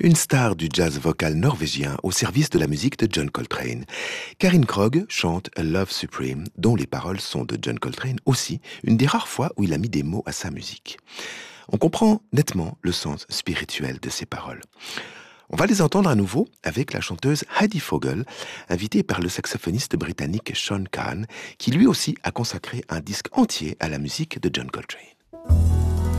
Une star du jazz vocal norvégien au service de la musique de John Coltrane. Karin Krog chante A Love Supreme, dont les paroles sont de John Coltrane aussi, une des rares fois où il a mis des mots à sa musique. On comprend nettement le sens spirituel de ces paroles. On va les entendre à nouveau avec la chanteuse Heidi Fogel, invitée par le saxophoniste britannique Sean Kahn, qui lui aussi a consacré un disque entier à la musique de John Coltrane.